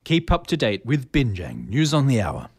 Keep up to date with Binjang News on the Hour.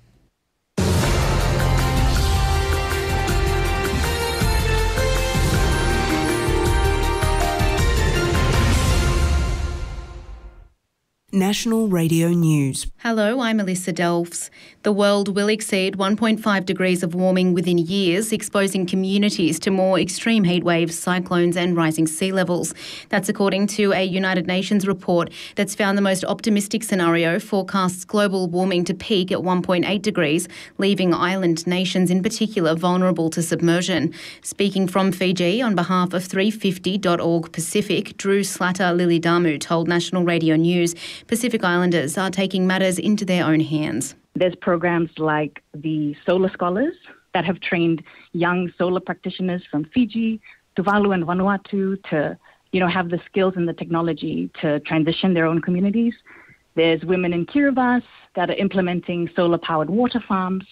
National Radio News. Hello, I'm Alyssa Delfs. The world will exceed 1.5 degrees of warming within years, exposing communities to more extreme heat waves, cyclones and rising sea levels. That's according to a United Nations report that's found the most optimistic scenario forecasts global warming to peak at 1.8 degrees, leaving island nations in particular vulnerable to submersion. Speaking from Fiji on behalf of 350.org Pacific, Drew Slatter-Lilidamu told National Radio News Pacific Islanders are taking matters into their own hands. There's programs like the Solar Scholars that have trained young solar practitioners from Fiji, Tuvalu and Vanuatu to, have the skills and the technology to transition their own communities. There's women in Kiribati that are implementing solar-powered water farms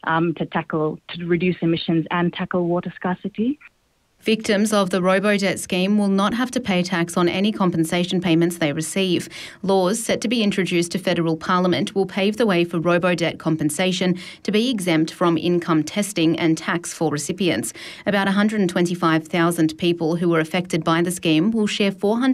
to reduce emissions and tackle water scarcity. Victims of the Robodebt scheme will not have to pay tax on any compensation payments they receive. Laws set to be introduced to federal parliament will pave the way for Robodebt compensation to be exempt from income testing and tax for recipients. About 125,000 people who were affected by the scheme will share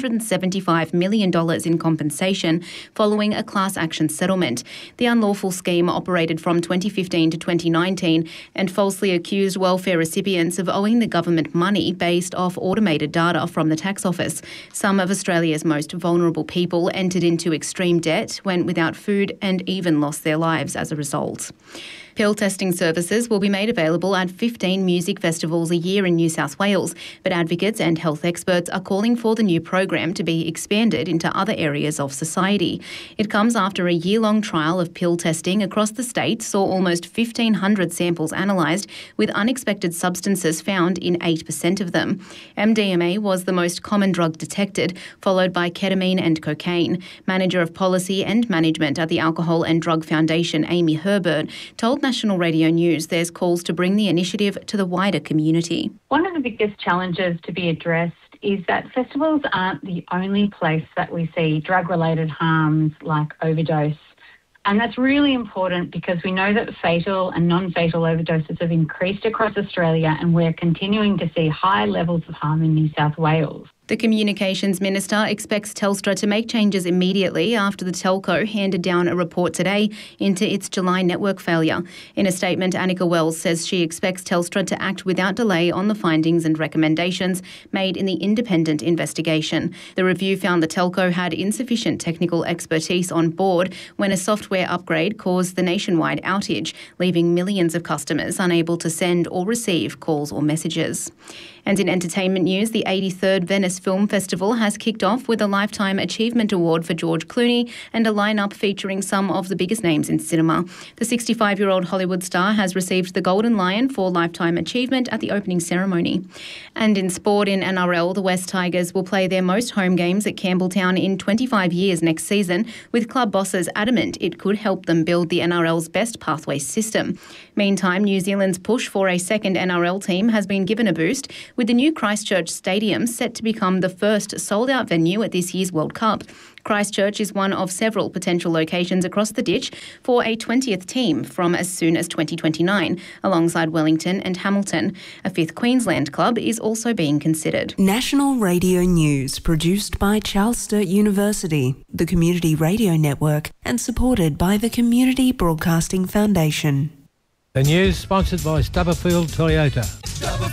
$475 million in compensation following a class action settlement. The unlawful scheme operated from 2015 to 2019 and falsely accused welfare recipients of owing the government money based off automated data from the tax office. Some of Australia's most vulnerable people entered into extreme debt, went without food and even lost their lives as a result. Pill testing services will be made available at 15 music festivals a year in New South Wales, but advocates and health experts are calling for the new program to be expanded into other areas of society. It comes after a year-long trial of pill testing across the state saw almost 1,500 samples analysed, with unexpected substances found in 8% of them. MDMA was the most common drug detected, followed by ketamine and cocaine. Manager of Policy and Management at the Alcohol and Drug Foundation, Amy Herbert, told National Radio News there's calls to bring the initiative to the wider community. One of the biggest challenges to be addressed is that festivals aren't the only place that we see drug-related harms like overdose. And that's really important because we know that fatal and non-fatal overdoses have increased across Australia, and we're continuing to see high levels of harm in New South Wales. The Communications Minister expects Telstra to make changes immediately after the telco handed down a report today into its July network failure. In a statement, Annika Wells says she expects Telstra to act without delay on the findings and recommendations made in the independent investigation. The review found the telco had insufficient technical expertise on board when a software upgrade caused the nationwide outage, leaving millions of customers unable to send or receive calls or messages. And in entertainment news, the 83rd Venice Film Festival has kicked off with a Lifetime Achievement Award for George Clooney and a lineup featuring some of the biggest names in cinema. The 65-year-old Hollywood star has received the Golden Lion for Lifetime Achievement at the opening ceremony. And in sport, in NRL, the West Tigers will play their most home games at Campbelltown in 25 years next season, with club bosses adamant it could help them build the NRL's best pathway system. Meantime, New Zealand's push for a second NRL team has been given a boost, with the new Christchurch Stadium set to become the first sold-out venue at this year's World Cup. Christchurch is one of several potential locations across the ditch for a 20th team from as soon as 2029, alongside Wellington and Hamilton. A fifth Queensland club is also being considered. National Radio News, produced by Charles Sturt University, the Community Radio Network, and supported by the Community Broadcasting Foundation. The news sponsored by Stubberfield Toyota.